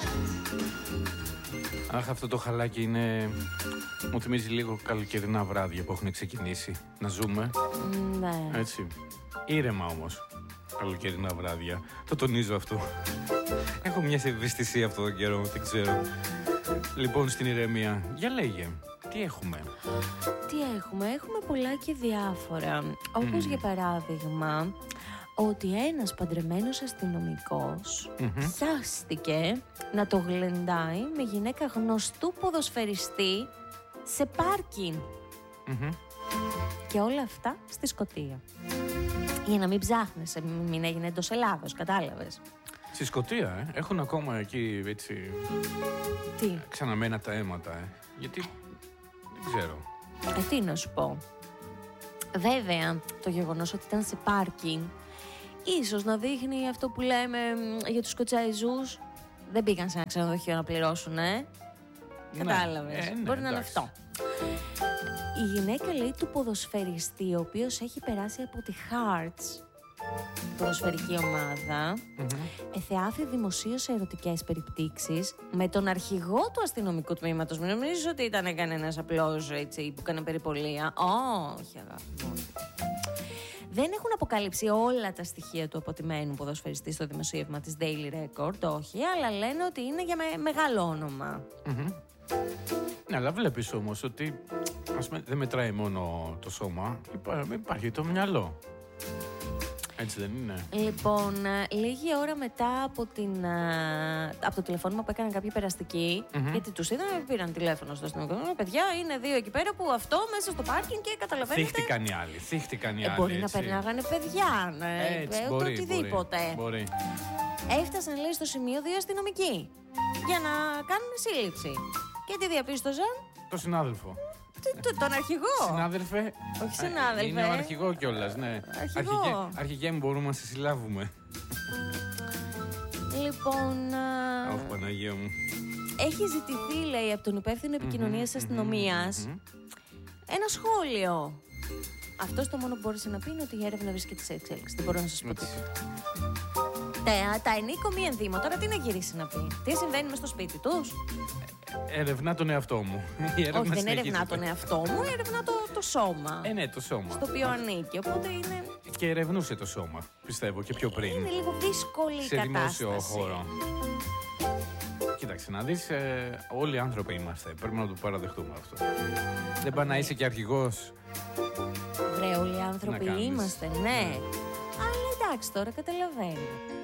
Αχ, αυτό το χαλάκι είναι... Μου θυμίζει λίγο καλοκαιρινά βράδια που έχουν ξεκινήσει να ζούμε. Ναι. Έτσι. Ήρεμα όμως. Καλοκαιρινά βράδια. Το τονίζω αυτό. Έχω μια ευαισθησία αυτόν τον καιρό, δεν ξέρω. Λοιπόν, στην ηρεμία, για λέγε, τι έχουμε? Έχουμε πολλά και διάφορα. Όπως για παράδειγμα, ότι ένας παντρεμένος αστυνομικός πιάστηκε να το γλεντάει με γυναίκα γνωστού ποδοσφαιριστή σε πάρκινγκ. Και όλα αυτά στη Σκωτία. Για να μην ψάχνεσαι, μην έγινε εντός Ελλάδος, κατάλαβες. Στη Σκωτία, έχουν ακόμα εκεί έτσι... Τι? Ξαναμένα τα αίματα, γιατί δεν ξέρω. Τι να σου πω. Βέβαια, το γεγονός ότι ήταν σε πάρκινγκ ίσως να δείχνει αυτό που λέμε για τους Σκοτσέζους. Δεν πήγαν σε ένα ξενοδοχείο να πληρώσουν, Κατάλαβες. Ναι, μπορεί να είναι αυτό. Η γυναίκα, λέει, του ποδοσφαιριστή, ο οποίος έχει περάσει από τη Hearts, ποδοσφαιρική ομάδα, εθεάθη δημοσίως σε ερωτικές περιπτύξεις με τον αρχηγό του αστυνομικού τμήματος. Μην νομίζεις ότι ήταν κανένας απλός έτσι που έκανε περιπολία. Όχι, αγάπη. Δεν έχουν αποκαλύψει όλα τα στοιχεία του αποτιμένου ποδοσφαιριστή στο δημοσίευμα της Daily Record, όχι, αλλά λένε ότι είναι για μεγάλο όνομα. Ναι, αλλά βλέπεις όμως ότι δεν μετράει μόνο το σώμα, υπάρχει το μυαλό. Έτσι δεν είναι? Λοιπόν, λίγη ώρα μετά από το τηλεφώνημα που έκαναν κάποιοι περαστικοί, γιατί τους είδαν, πήραν τηλέφωνο στο αστυνομικό. Παιδιά, είναι δύο εκεί πέρα που αυτό μέσα στο πάρκινγκ και καταλαβαίνετε. Θύχτηκαν οι άλλοι. Μπορεί να περνάγανε παιδιά, μπορεί, οτιδήποτε. Μπορεί. Έφτασαν, λέει, στο σημείο δύο αστυνομικοί για να κάνουν σύλληψη. Και τι διαπίστωσαν? Το συνάδελφο. Τον αρχηγό. Συνάδελφε. Όχι συνάδελφε. Είναι ο αρχηγό κιόλας, ναι. Αρχηγέ μου, μπορούμε να σε συλλάβουμε. Λοιπόν. Αχ, Παναγία μου. Έχει ζητηθεί, λέει, από τον υπεύθυνο επικοινωνίας της αστυνομίας ένα σχόλιο. Αυτό το μόνο που μπόρεσε να πει είναι ότι η έρευνα βρίσκεται σε εξέλιξη. Δεν μπορώ να σας πω τίποτα. Τα ενίκο μη ενδύμα. Τώρα τι να γυρίσει να πει? Τι συμβαίνει μες στο σπίτι τους? Ερευνά τον εαυτό μου. Όχι, δεν ερευνά τον εαυτό μου, ερευνά το σώμα. Ναι, το σώμα. Στο οποίο ανήκει, οπότε είναι... Και ερευνούσε το σώμα, πιστεύω, και πιο πριν. Είναι λίγο δύσκολη η κατάσταση. Σε δημόσιο χώρο. Κοίταξε να δεις, όλοι οι άνθρωποι είμαστε. Πρέπει να το παραδεχτούμε αυτό. Δεν πάει να είσαι και αρχηγός. Βρε, όλοι οι άνθρωποι είμαστε, ναι. Αλλά εντάξει, τώρα καταλαβαίνω.